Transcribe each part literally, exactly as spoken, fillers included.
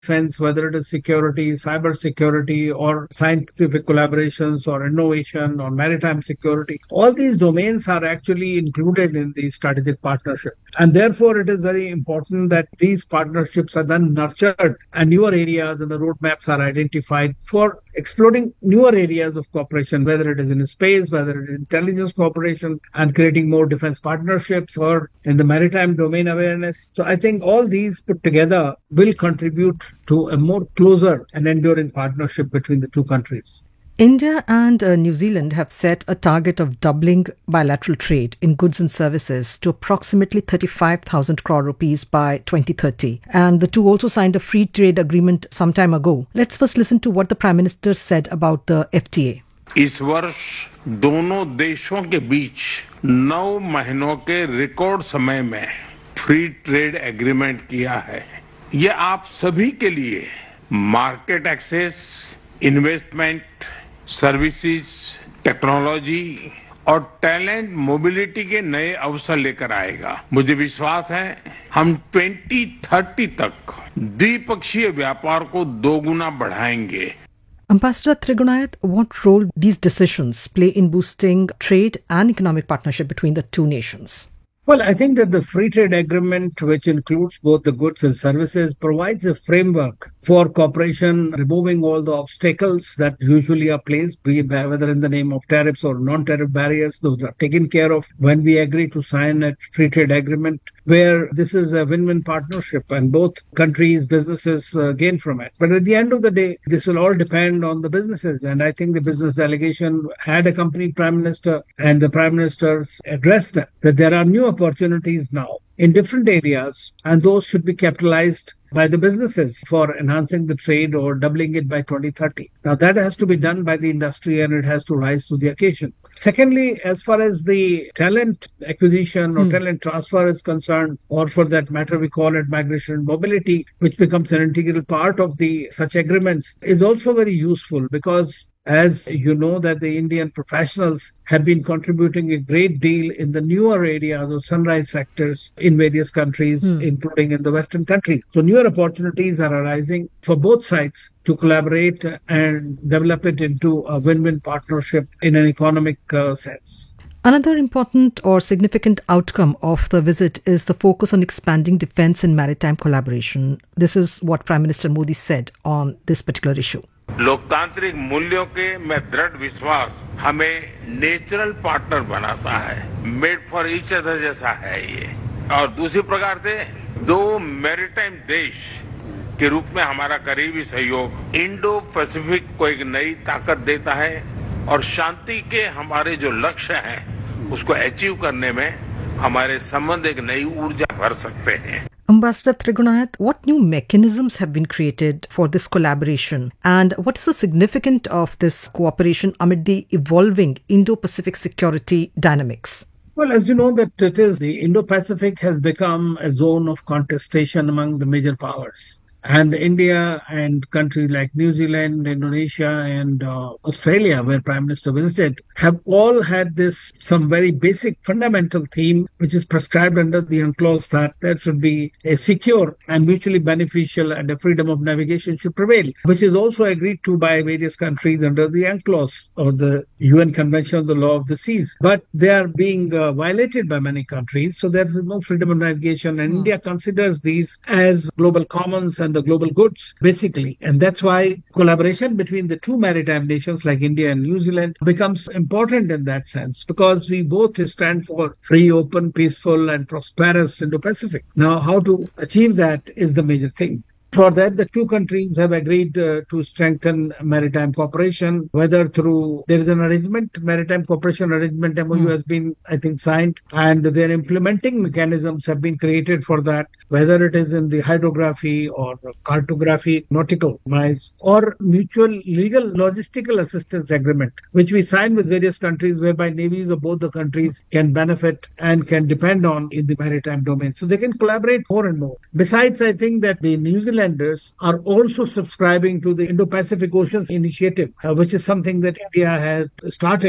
defense, whether it is security, cyber security, or scientific collaborations, or innovation, or maritime security. All these domains are actually included in the strategic partnership. And therefore, it is very important that these partnerships are then nurtured and newer areas and the roadmaps are identified for exploring newer areas of cooperation, whether it is in space, whether it is intelligence cooperation and creating more defense partnerships, or in the maritime domain awareness. So I think all these put together will contribute to a more closer and enduring partnership between the two countries. India and uh, New Zealand have set a target of doubling bilateral trade in goods and services to approximately thirty-five thousand crore rupees by twenty thirty. And the two also signed a free trade agreement some time ago. Let's first listen to what the Prime Minister said about the F T A. इस वर्ष दोनों देशों के बीच नौ महीनों के record समय में free trade agreement किया है। ये आप सभी के लिए market access, investment, services, technology और टैलेंट मोबिलिटी के नए अवसर लेकर आएगा। मुझे विश्वास है हम ट्वेंटी थर्टी तक द्विपक्षीय व्यापार को दोगुना बढ़ाएंगे। Ambassador Trigunayat, what role these decisions play in boosting trade and economic partnership between the two nations? Well, I think that the free trade agreement, which includes both the goods and services, provides a framework for cooperation, removing all the obstacles that usually are placed, be it whether in the name of tariffs or non-tariff barriers. Those are taken care of when we agree to sign a free trade agreement, where this is a win-win partnership and both countries, businesses uh, gain from it. But at the end of the day, this will all depend on the businesses. And I think the business delegation had accompanied Prime Minister, and the Prime Ministers addressed them that there are new opportunities now in different areas, and those should be capitalized by the businesses for enhancing the trade or doubling it by twenty thirty. Now that has to be done by the industry and it has to rise to the occasion. Secondly, as far as the talent acquisition or mm. talent transfer is concerned, or for that matter, we call it migration and mobility, which becomes an integral part of the such agreements, is also very useful because, as you know, that the Indian professionals have been contributing a great deal in the newer areas of sunrise sectors in various countries, mm. including in the Western countries. So newer opportunities are arising for both sides to collaborate and develop it into a win-win partnership in an economic uh, sense. Another important or significant outcome of the visit is the focus on expanding defense and maritime collaboration. This is what Prime Minister Modi said on this particular issue. लोकतांत्रिक मूल्यों के मैं दृढ़ विश्वास हमें natural partner बनाता है। Made for each other जैसा है ये। और दूसरी प्रकार से दो मैरीटाइम देश के रूप में हमारा करीबी सहयोग इंडो पैसिफिक को एक नई ताकत देता है और शांति के हमारे जो लक्ष्य हैं उसको अचीव करने में हमारे संबंध एक नई ऊर्जा भर सकते हैं। Ambassador Trigunayat, what new mechanisms have been created for this collaboration, and what is the significance of this cooperation amid the evolving Indo-Pacific security dynamics? Well, as you know, that it is the Indo-Pacific has become a zone of contestation among the major powers. And India and countries like New Zealand, Indonesia, and uh, Australia, where Prime Minister visited, have all had this some very basic fundamental theme, which is prescribed under the UNCLOS, that there should be a secure and mutually beneficial and a freedom of navigation should prevail, which is also agreed to by various countries under the UNCLOS or the U N Convention on the Law of the Seas. But they are being uh, violated by many countries, so there is no freedom of navigation, and mm. India considers these as global commons and the global goods, basically. And that's why collaboration between the two maritime nations like India and New Zealand becomes important in that sense, because we both stand for free, open, peaceful, and prosperous Indo-Pacific. Now, how to achieve that is the major thing. For that, the two countries have agreed uh, to strengthen maritime cooperation, whether through, there is an arrangement, maritime cooperation arrangement, M O U mm. has been, I think, signed, and their implementing mechanisms have been created for that, whether it is in the hydrography or cartography, nautical wise, or mutual legal logistical assistance agreement, which we signed with various countries, whereby navies of both the countries can benefit and can depend on in the maritime domain. So they can collaborate more and more. Besides, I think that the New Zealand are also subscribing to the Indo-Pacific Ocean Initiative, uh, which is something that India has started.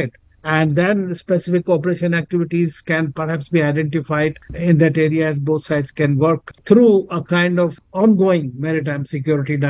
And then specific cooperation activities can perhaps be identified in that area, and both sides can work through a kind of ongoing maritime security